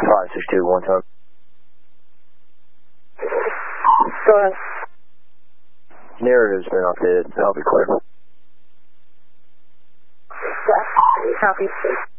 562, one time. Go ahead. Narrative's been updated. I'll be clear. Copy.